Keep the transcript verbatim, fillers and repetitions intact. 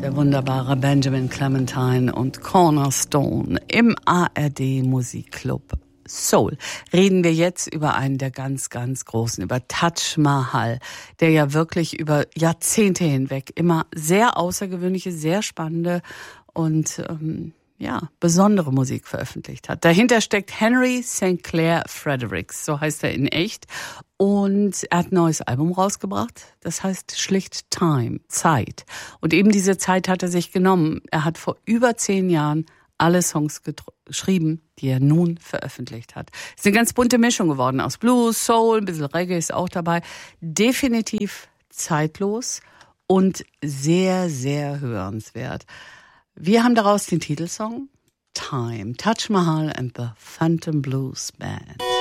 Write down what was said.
Der wunderbare Benjamin Clementine und Cornerstone im A R D Musikclub Soul. Reden wir jetzt über einen der ganz, ganz großen, über Taj Mahal, der ja wirklich über Jahrzehnte hinweg immer sehr außergewöhnliche, sehr spannende und ähm, ja, besondere Musik veröffentlicht hat. Dahinter steckt Henry Saint Clair Fredericks, so heißt er in echt. Und er hat ein neues Album rausgebracht, das heißt schlicht Time, Zeit. Und eben diese Zeit hat er sich genommen. Er hat vor über zehn Jahren alle Songs geschrieben, die er nun veröffentlicht hat. Es ist eine ganz bunte Mischung geworden aus Blues, Soul, ein bisschen Reggae ist auch dabei. Definitiv zeitlos und sehr, sehr hörenswert. Wir haben daraus den Titelsong Time, Taj Mahal and the Phantom Blues Band.